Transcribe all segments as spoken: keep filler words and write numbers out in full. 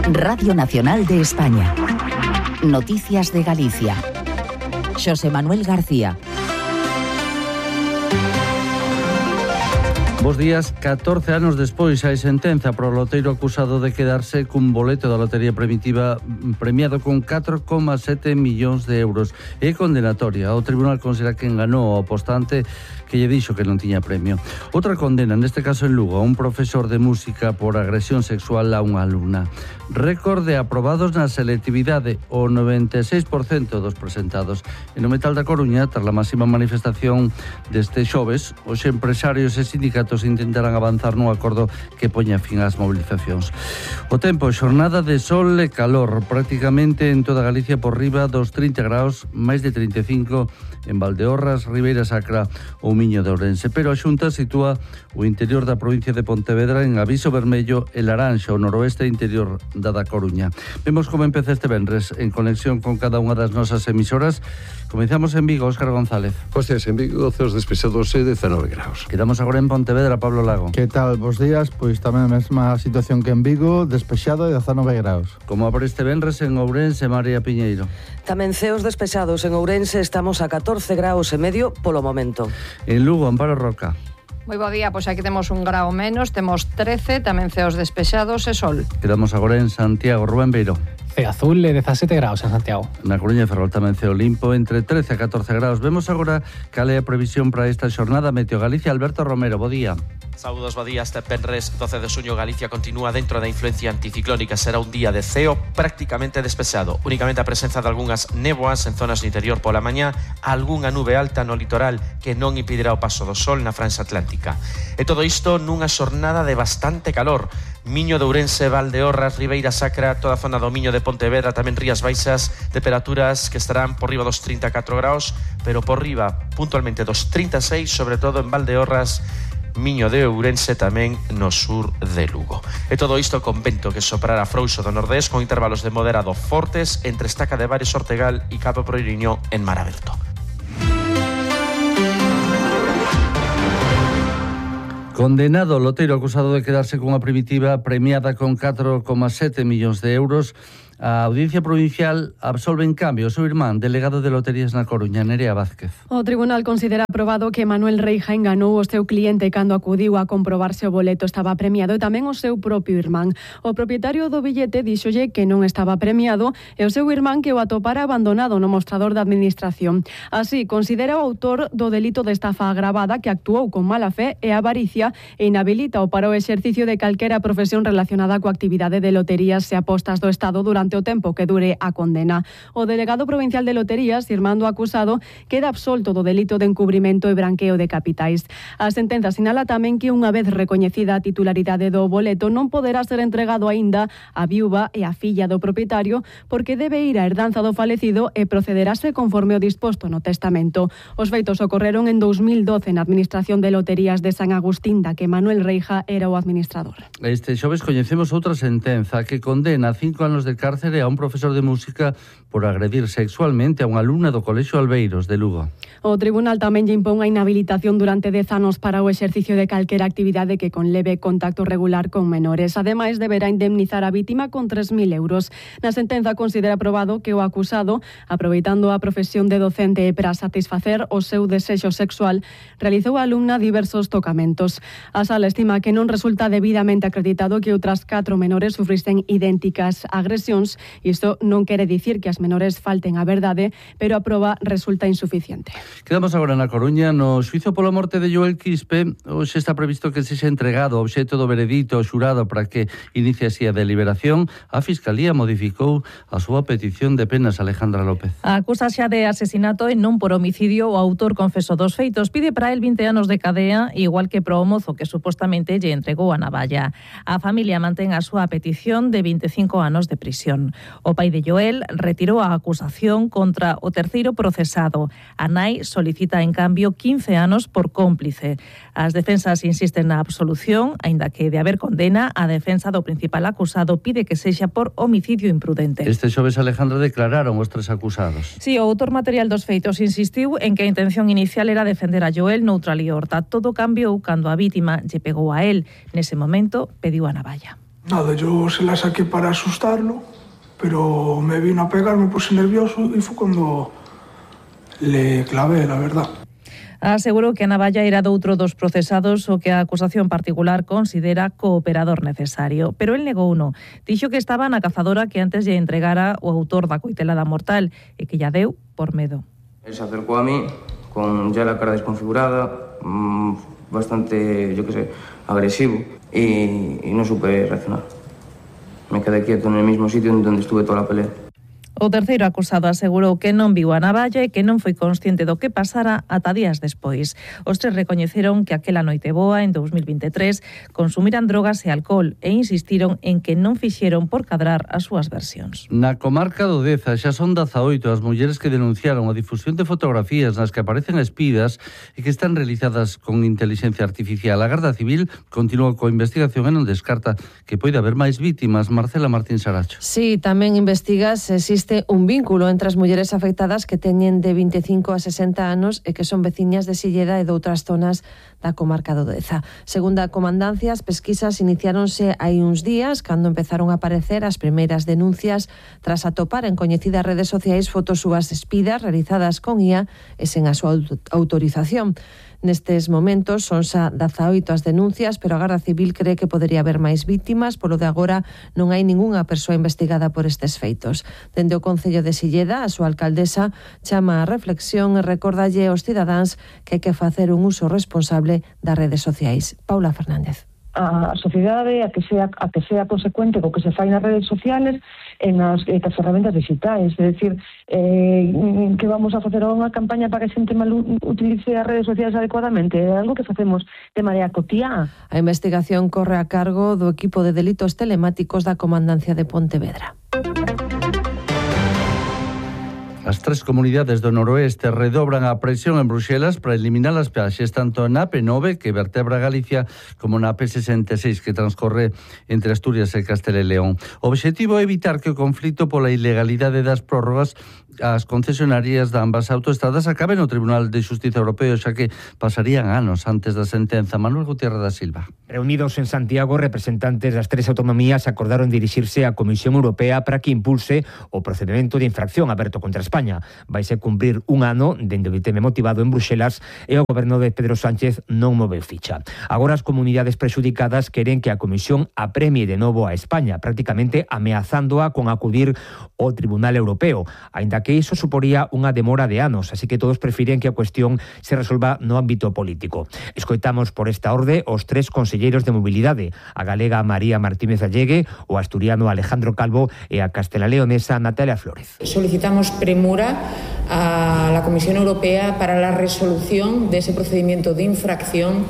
Radio Nacional de España. Noticias de Galicia. Xosé Manuel García. Bos días. catorce anos despois hai sentenza pro loteiro acusado de quedarse cun boleto da lotería primitiva premiado con catro coma sete millóns de euros. É condenatoria. O tribunal considera que enganou ao apostante que lle dixo que non tiña premio. Outra condena, neste caso en Lugo, a un profesor de música por agresión sexual a unha alumna. Récord de aprobados na selectividade, o noventa e seis por cento dos presentados. En o Metal da Coruña, tras a máxima manifestación deste xoves, os empresarios e sindicatos intentarán avanzar nun acordo que poña fin ás mobilizacións. O tempo, xornada de sol e calor, prácticamente en toda Galicia por riba dos trinta graus, máis de trinta e cinco en Valdeorras, Ribeira Sacra ou Miño de Ourense, pero a Xunta sitúa o interior da provincia de Pontevedra en aviso vermello e laranxa, o noroeste interior da da Coruña. Vemos como empeza este venres en conexión con cada unha das nosas emisoras. Comenzamos en Vigo, Óscar González. Pois é, en Vigo, ceos despejados e dezanove graus. Quedamos agora en Pontevedra, Pablo Lago. Que tal, bos días? Pois tamén a mesma situación que en Vigo, despexado e dezanove graus. Como abre este venres en Ourense, María Piñeiro? Tamén ceos despexados en Ourense, estamos a catorce graus e medio polo momento. En Lugo, Amparo Roca. Moi bo día, pois aquí temos un grao menos, temos trece, tamén ceos despexados e sol. Quedamos agora en Santiago, Rubén Beiro. Ceo azul e dezasete graus en Santiago. Na Coruña e Ferrol tamén ceo limpo, entre trece a catorce graus. Vemos agora cal é a previsión para esta xornada. Meteo Galicia, Alberto Romero, bo día. Saúdos, bo día. Este venres doce de xuño Galicia continúa dentro da influencia anticiclónica. Será un día de ceo prácticamente despexado. Únicamente a presenza de algunhas néboas en zonas do interior pola mañá, algunha nube alta no litoral que non impedirá o paso do sol na franxa atlántica. E todo isto nunha xornada de bastante calor. Miño de Ourense, Valdeorras, Ribeira Sacra, toda a zona do Miño de Pontevedra, tamén Rías Baixas, temperaturas que estarán por riba dos trinta e catro graus, pero por riba puntualmente dos trinta e seis, sobre todo en Valdeorras, Miño de Ourense, tamén no sur de Lugo. E todo isto con vento que soprará frouxo do nordés con intervalos de moderado fortes entre Estaca de Bares, Ortegal e Cabo Proiriño en mar aberto. Condenado o loteiro acusado de quedarse cunha primitiva premiada con catro coma sete millóns de euros, a Audiencia Provincial absolve en cambio o seu irmán, delegado de loterías na Coruña, Nerea Vázquez. O Tribunal considera aprobado que Manuel Reija enganou o seu cliente cando acudiu a comprobar se o boleto estaba premiado e tamén o seu propio irmán. O propietario do billete díxolle que non estaba premiado e o seu irmán que o atopara abandonado no mostrador da administración. Así, considera o autor do delito de estafa agravada que actuou con mala fe e avaricia e inhabilita o para o exercicio de calquera profesión relacionada coa actividade de loterías e apostas do Estado durante o tempo que dure a condena. O delegado provincial de loterías, irmán do acusado, queda absolto do delito de encubrimento e branqueo de capitais. A sentenza sinala tamén que unha vez recoñecida a titularidade do boleto non poderá ser entregado aínda a viúva e a filla do propietario porque debe ir a herdanza do falecido e procederase conforme o disposto no testamento. Os feitos ocorreron en dous mil doce na Administración de Loterías de San Agustín, da que Manuel Reija era o administrador. Este xoves coñecemos outra sentenza que condena a cinco anos de cárcere a un profesor de música por agredir sexualmente a unha alumna do Colexio Albeiros de Lugo. O tribunal tamén lle impón a inhabilitación durante dez anos para o exercicio de calquera actividade que conleve contacto regular con menores. Ademais, deberá indemnizar a vítima con tres mil euros. Na sentenza considera aprobado que o acusado, aproveitando a profesión de docente para satisfacer o seu desexo sexual, realizou a alumna diversos tocamentos. A sala estima que non resulta debidamente acreditado que outras catro menores sufristen idénticas agresións. Isto non quere dicir que as menores falten a verdade, pero a proba resulta insuficiente. Quedamos agora na Coruña. No xuizo polo morte de Joel Quispe, hoxe está previsto que sexa entregado o obxecto do veredito ao xurado para que inicie así a deliberación. A Fiscalía modificou a súa petición de penas, Alejandra López. Acusa xa de asesinato e non por homicidio o autor confeso dos feitos. Pide para el vinte anos de cadea, igual que pro o mozo que supostamente lle entregou a navalla. A familia mantén a súa petición de vinte e cinco anos de prisión. O pai de Joel retirou a acusación contra o terceiro procesado. A nai solicita, en cambio, quince anos por cómplice. As defensas insisten na absolución, aínda que de haber condena, a defensa do principal acusado pide que sexa por homicidio imprudente. Este xoves, Alejandra, declararon os tres acusados. Si, sí, o autor material dos feitos insistiu en que a intención inicial era defender a Joel noutra liorta. Todo cambiou cando a vítima lle pegou a él. Nese momento, pediu a navalla. Nada, yo se la saqué para asustarlo, pero me vino a pegar, me puse nervioso y fue cuando le clavé, la verdad. Asegurou que a navalla era doutro dos procesados o que a acusación particular considera cooperador necesario. Pero el negou uno. Dixo que estaba na cazadora que antes lle entregara o autor da coitelada mortal e que ya deu por medo. Él se acercó a mí con ya la cara desconfigurada, mmm, bastante, yo qué sé, agresivo y, y no supe reaccionar. Me quedé quieto en el mismo sitio donde estuve toda la pelea. O terceiro acusado asegurou que non viu a navalla e que non foi consciente do que pasara ata días despois. Os tres recoñeceron que aquela noite boa, en dous mil vinte e tres, consumiran drogas e alcohol e insistiron en que non fixeron por cadrar as súas versións. Na comarca do Deza xa son dezaoito as mulleres que denunciaron a difusión de fotografías nas que aparecen espidas e que están realizadas con inteligencia artificial. A Garda Civil continúa coa investigación e non descarta que poida haber máis vítimas. Marcela Martín Saracho. Sí, tamén investiga se existe un vínculo entre as mulleres afectadas que teñen de vinte e cinco a sesenta anos e que son veciñas de Silleda e de outras zonas da comarca do Deza. Segundo a comandancia, as pesquisas iniciáronse hai uns días cando empezaron a aparecer as primeiras denuncias tras atopar en coñecidas redes sociais fotos súas espidas realizadas con I A e sen a súa autorización. Nestes momentos son xa dezaoito as denuncias, pero a Garda Civil cree que podería haber máis vítimas, polo de agora non hai ningunha persoa investigada por estes feitos. Dende o Concello de Silleda, a súa alcaldesa chama a reflexión e recordalle aos cidadáns que hai que facer un uso responsable das redes sociais. Paula Fernández. A sociedade a que sea a que sea consecuente co que se fai nas redes sociales e nas, e nas ferramentas digitais, é dicir, eh, que vamos a facer unha campaña para que a xente mal utilice as redes sociais adecuadamente, é algo que facemos de maneira cotiá. A investigación corre a cargo do equipo de delitos telemáticos da Comandancia de Pontevedra. As tres comunidades do noroeste redobran a presión en Bruxelas para eliminar as peaxes tanto na A P nove, que vertebra Galicia, como na A P sesenta e seis, que transcorre entre Asturias e Castela e León. O obxectivo é evitar que o conflito pola ilegalidade das prórrogas as concesionarias de ambas autoestradas acaben no Tribunal de Xustiza Europeo, xa que pasarían anos antes da sentenza. Manuel Gutiérrez da Silva. Reunidos en Santiago, representantes das tres autonomías acordaron dirixirse á Comisión Europea para que impulse o procedimento de infracción aberto contra España. Vaise cumprir un ano dende o ditame motivado en Bruxelas e o goberno de Pedro Sánchez non move ficha. Agora as comunidades prexudicadas queren que a Comisión apremie de novo a España, prácticamente ameazándoa con acudir ao Tribunal Europeo, aínda que iso suporía unha demora de anos, así que todos prefiren que a cuestión se resolva no ámbito político. Escoitamos por esta orde os tres conselleiros de mobilidade, a galega María Martínez Allegue, o asturiano Alejandro Calvo e a castelaleonesa Natalia Flórez. Solicitamos premura a la Comisión Europea para la resolución de ese procedimiento de infracción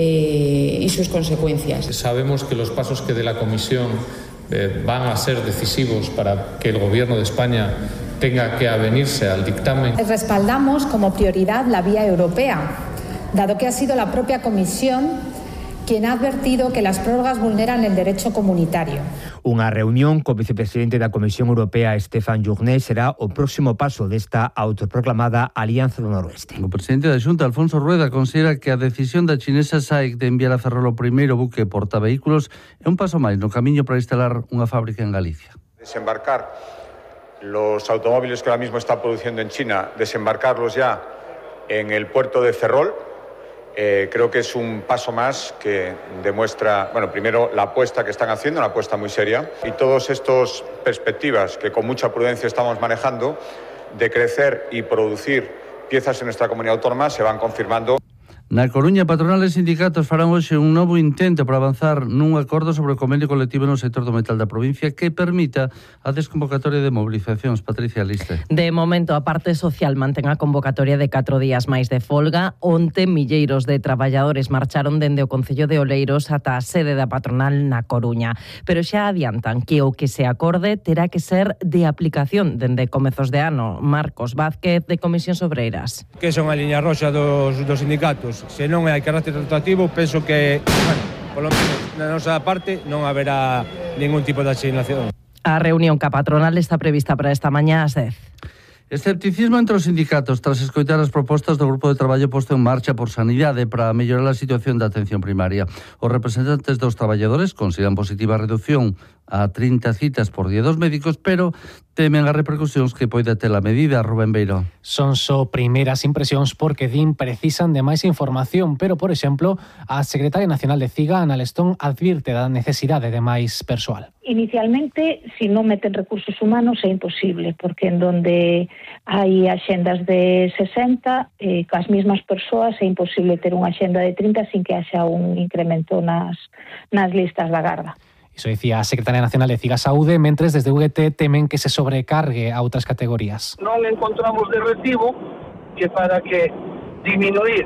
eh, y sus consecuencias. Sabemos que los pasos que dé la Comisión eh, van a ser decisivos para que el Gobierno de España tenga que avenirse al dictamen. Respaldamos como prioridad la vía europea, dado que ha sido la propia Comisión quien ha advertido que las prórrogas vulneran el derecho comunitario. Unha reunión co vicepresidente da Comisión Europea, Stefan Journet, será o próximo paso desta autoproclamada Alianza do Noroeste. O presidente da Xunta, Alfonso Rueda, considera que a decisión da chinesa S A I C de enviar a Ferrol o primeiro buque portavehículos é un paso máis no camiño para instalar unha fábrica en Galicia. Desembarcar los automóviles que ahora mismo está produciendo en China, desembarcarlos ya en el puerto de Ferrol, eh, creo que es un paso más que demuestra, bueno, primero la apuesta que están haciendo, una apuesta muy seria, y todas estas perspectivas que con mucha prudencia estamos manejando de crecer y producir piezas en nuestra comunidad autónoma se van confirmando. Na Coruña, patronales e sindicatos farán hoxe un novo intento para avanzar nun acordo sobre o convenio colectivo no sector do metal da provincia que permita a desconvocatoria de mobilizacións. Patricia Liste. De momento, a parte social mantén a convocatoria de catro días máis de folga. Onte, milleiros de traballadores marcharon dende o Concello de Oleiros ata a sede da patronal na Coruña. Pero xa adiantan que o que se acorde terá que ser de aplicación dende comezos de ano. Marcos Vázquez, de Comisións Obreiras. Que son a liña roxa dos, dos sindicatos. Se non hai carácter rotativo, penso que, bueno, polo menos na nosa parte non haberá ningún tipo de asignación. A reunión ca patronal está prevista para esta mañá ás dez. Escepticismo entre os sindicatos tras escoitar as propostas do grupo de traballo posto en marcha por Sanidade para mellorar a situación da atención primaria. Os representantes dos traballadores consideran positiva a reducción a trinta citas por día dos médicos, pero temen as repercusións que poida ter a medida. Rubén Beiro. Son só primeiras impresións porque din precisan de máis información, pero, por exemplo, a secretaria nacional de CIGA, Ana Lestón, advirte da necesidade de máis persoal. Inicialmente, si non meten recursos humanos é imposible, porque en donde hai axendas de sesenta, eh, cas mismas persoas é imposible ter unha axenda de trinta sin que haxa un incremento nas, nas listas da garda. Iso dicía a secretaria nacional de CIGA Saúde, mentres desde U G T temen que se sobrecargue a outras categorías. Non encontramos de recibo que para que diminuir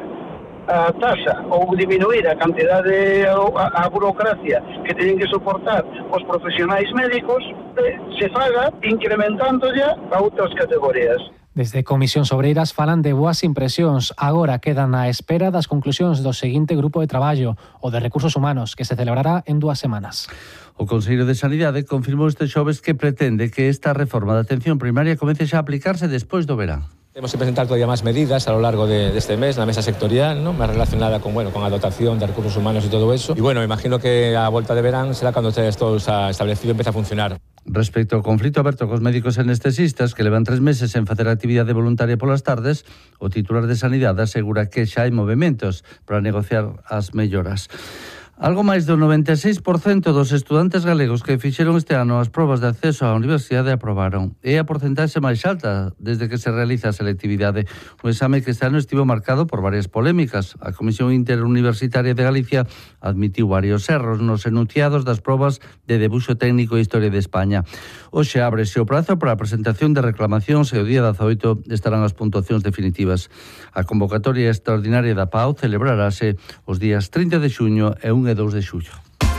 a taxa ou diminuir a cantidade a, a burocracia que teñen que soportar os profesionais médicos se faga incrementando ya a outras categorías. Desde Comisións Obreiras falan de boas impresións. Agora quedan á espera das conclusións do seguinte grupo de traballo, o de Recursos Humanos, que se celebrará en dúas semanas. O Consello de Sanidade confirmou este xoves que pretende que esta reforma da atención primaria comece xa a aplicarse despois do verán. Tenemos que presentar todavía más medidas a lo largo de, de este mes, la mesa sectorial, ¿no? Más relacionada con, bueno, con la dotación de recursos humanos y todo eso. Y bueno, me imagino que a vuelta de verano será cuando esté esto establecido y empiece a funcionar. Respecto ao conflito aberto cos médicos anestesistas que levan tres meses en facer actividade voluntaria polas tardes, o titular de Sanidade asegura que xa hai movementos para negociar as melloras. Algo máis do noventa e seis por cento dos estudantes galegos que fixeron este ano as probas de acceso á universidade aprobaron. É a porcentaxe máis alta desde que se realiza a selectividade. Un exame que este ano estivo marcado por varias polémicas. A Comisión Interuniversitaria de Galicia admitiu varios erros nos enunciados das probas de debuxo técnico e historia de España. Hoxe ábrese o prazo para a presentación de reclamacións e o día dezaoito estarán as puntuacións definitivas. A convocatoria extraordinaria da P A U celebrarase os días trinta de xuño e un e dous de xullo.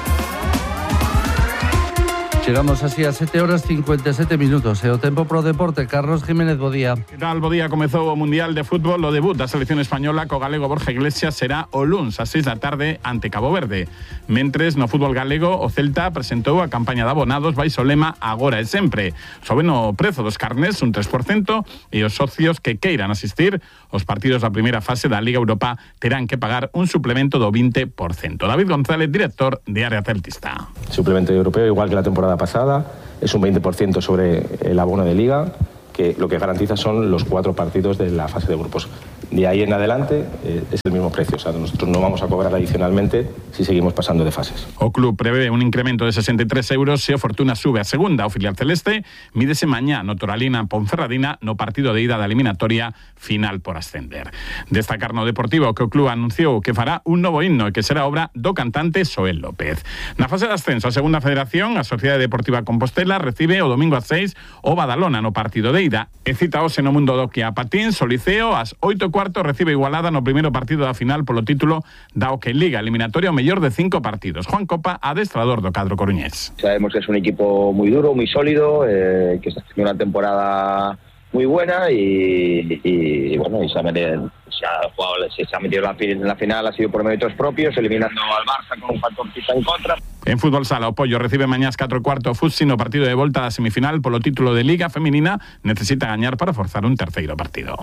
Chegamos así a sete horas cincuenta e sete minutos. E o tempo pro deporte. Carlos Jiménez, bo día. Que tal, bo día? Comezou o Mundial de Fútbol. O debut da selección española co galego Borja Iglesias será o luns ás seis da tarde ante Cabo Verde. Mentres, no fútbol galego, o Celta presentou a campaña de abonados baixo o lema Agora e sempre. Soben o prezo dos carnés un tres por cento e os socios que queiran asistir aos partidos da primeira fase da Liga Europa terán que pagar un suplemento do vinte por cento. David González, director de Área Celtista. Suplemento europeo, igual que la temporada pasada, es un veinte por ciento sobre el abono de liga, que lo que garantiza son los cuatro partidos de la fase de grupos. De ahí en adelante eh, es el mismo precio, o sea, nosotros no vamos a cobrar adicionalmente si seguimos pasando de fases. O club prevé un incremento de sesenta e tres euros se o Fortuna sube a segunda. O filial celeste mídese mañá no Toralina Ponferradina no partido de ida da eliminatoria final por ascender. Destacar no Deportivo que o club anunciou que fará un novo himno e que será obra do cantante Soel López. Na fase de ascenso a segunda federación, a Sociedade Deportiva Compostela recibe o domingo ás seis o Badalona no partido de ida. E cita hoxe no mundo do que a Patín, o Liceo ás oito e cuarto recibe Igualada no primeiro partido da final polo título da Hockey Liga, eliminatoria o mellor de cinco partidos. Juan Copa, adestrador do cadro coruñés. Sabemos que es un equipo muy duro, muy sólido, eh, que está haciendo una temporada muy buena y, y, y bueno, y se ha metido, se ha jugado, se ha metido en la final, ha sido por méritos propios, eliminando al Barça con un factor quizá en contra. En fútbol sala, o Pollo recibe mañás catro e cuarto o Futsi no partido de volta da semifinal polo título de Liga Feminina, necesita gañar para forzar un terceiro partido.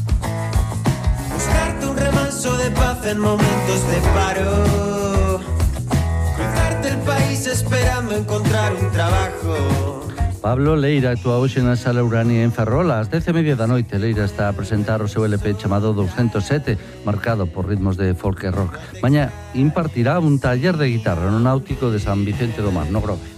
Buscarte un remanso de paz en momentos de paro, cruzarte el país esperando encontrar un trabajo. Pablo Leira actúa hoxe na Sala Urania en Ferrol ás dez e media da noite. Leira está a presentar o seu L P chamado doscientos sete, marcado por ritmos de folk e rock. Mañá impartirá un taller de guitarra no Náutico de San Vicente do Mar, no Grove.